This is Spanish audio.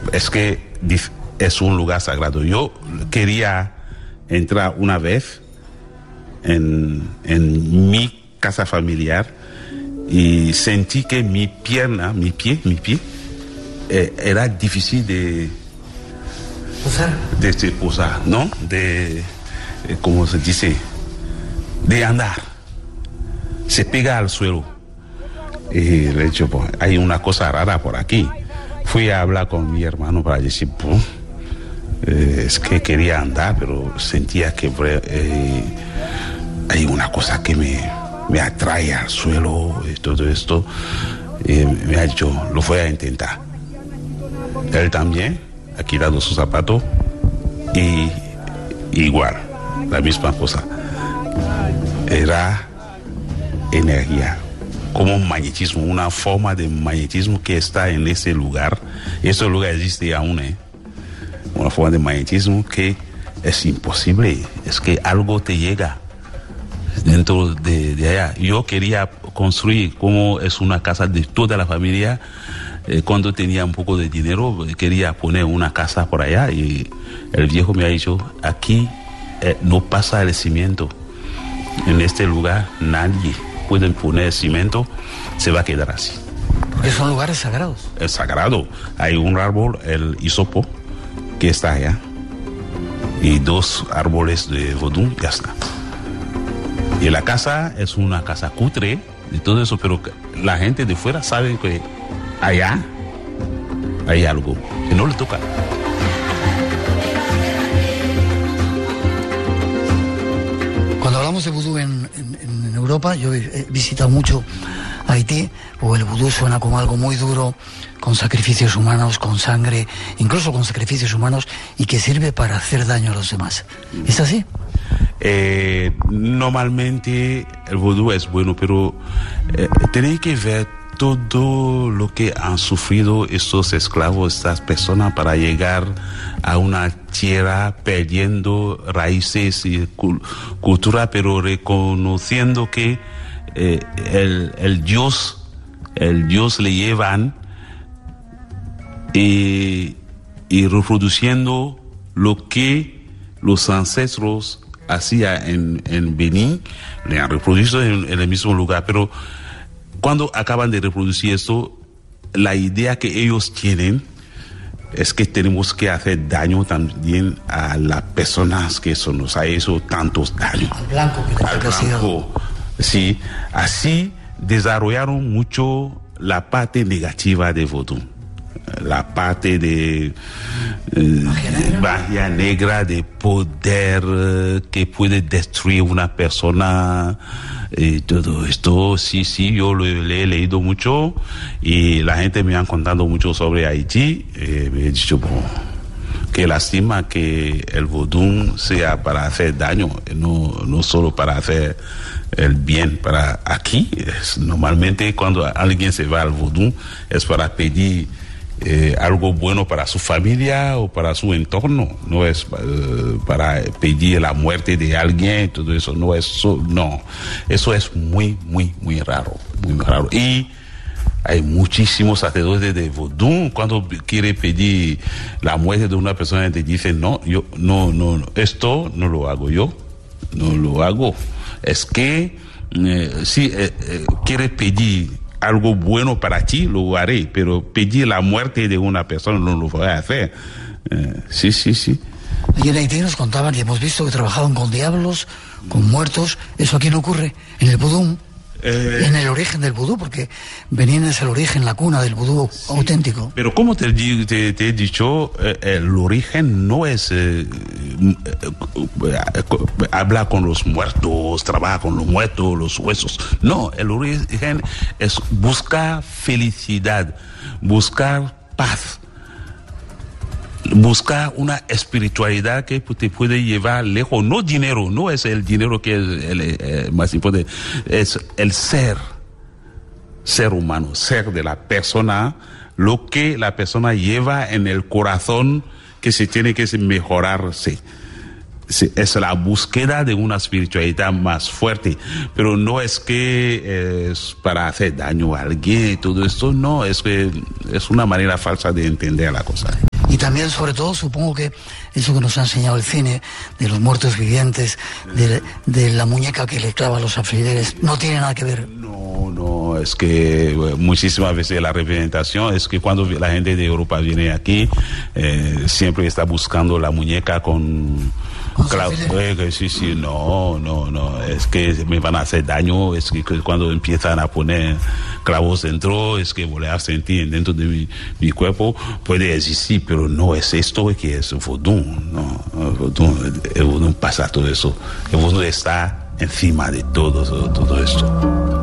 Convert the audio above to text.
es que es un lugar sagrado. Yo quería entrar una vez en mi casa familiar y sentí que mi pie, era difícil de posar, ¿no? ¿Cómo se dice? De andar. Se pega al suelo. Y le he dicho, pues, hay una cosa rara por aquí. Fui a hablar con mi hermano para decir, pues, es que quería andar, pero sentía que hay una cosa que me atrae al suelo y todo esto. Y me ha dicho, lo voy a intentar. Él también ha quitado sus zapatos y igual, la misma cosa. Era energía, como un magnetismo, una forma de magnetismo que está en ese lugar. Ese lugar existe aún, una forma de magnetismo que es imposible, es que algo te llega dentro de allá. Yo quería construir, como es una casa de toda la familia, cuando tenía un poco de dinero, quería poner una casa por allá y el viejo me ha dicho, aquí no pasa el cimiento. En este lugar nadie puede poner cimiento, se va a quedar así. Porque son lugares sagrados. Es sagrado. Hay un árbol, el hisopo, que está allá, y 2 árboles de vodú, ya está. Y la casa es una casa cutre y todo eso, pero la gente de fuera sabe que allá hay algo que no le toca. Cuando hablamos de vudú en Europa, yo he visitado mucho Haití, o el vudú suena como algo muy duro, con sacrificios humanos, con sangre, incluso con sacrificios humanos, y que sirve para hacer daño a los demás. ¿Es así? Normalmente el vudú es bueno, pero tenéis que ver todo lo que han sufrido estos esclavos, estas personas, para llegar a una tierra perdiendo raíces y cultura, pero reconociendo que el Dios le llevan y reproduciendo lo que los ancestros hacían en Benín, le han reproducido en el mismo lugar, pero cuando acaban de reproducir esto, la idea que ellos tienen es que tenemos que hacer daño también a las personas que nos ha hecho tantos daños. Al blanco que al blanco. Sí, así desarrollaron mucho la parte negativa de vodú, la parte de magia negra, de poder que puede destruir una persona. Todo esto, sí, yo lo he leído mucho y la gente me ha contado mucho sobre Haití. Me he dicho, qué lástima que el vodú sea para hacer daño, no solo para hacer el bien. Para aquí, normalmente cuando alguien se va al vodú es para pedir algo bueno para su familia o para su entorno, no es para pedir la muerte de alguien, todo eso, no, eso es muy raro, muy raro. Y hay muchísimos sacerdotes de vodú, cuando quiere pedir la muerte de una persona, te dicen, no, esto no lo hago yo, no lo hago. Es que si quiere pedir algo bueno para ti, lo haré, pero pedir la muerte de una persona no lo voy a hacer. Sí. Y en Haití nos contaban, y hemos visto que trabajaban con diablos, con muertos. Eso aquí no ocurre en el vudú, en el origen del vudú, porque Benín es el origen, la cuna del vudú auténtico. Pero como te he dicho, el origen no es habla con los muertos, trabaja con los muertos, los huesos. No, el origen es buscar felicidad, buscar paz, buscar una espiritualidad que te puede llevar lejos. No dinero, no es el dinero que es el más importante, es el ser humano, ser de la persona, lo que la persona lleva en el corazón, que se tiene que mejorarse. es la búsqueda de una espiritualidad más fuerte, pero no es que es para hacer daño a alguien y todo esto, no, es que es una manera falsa de entender la cosa. Y también, sobre todo, supongo que eso que nos ha enseñado el cine, de los muertos vivientes, de la muñeca que le clava a los alfileres, no tiene nada que ver. No, es que muchísimas veces la representación es que cuando la gente de Europa viene aquí, siempre está buscando la muñeca con sí, no, es que me van a hacer daño, es que cuando empiezan a poner clavos dentro, es que voy a sentir dentro de mi cuerpo, puede existir, pero no es esto que es vodú, no, el vodú pasa todo eso, el vodú está encima de todo esto.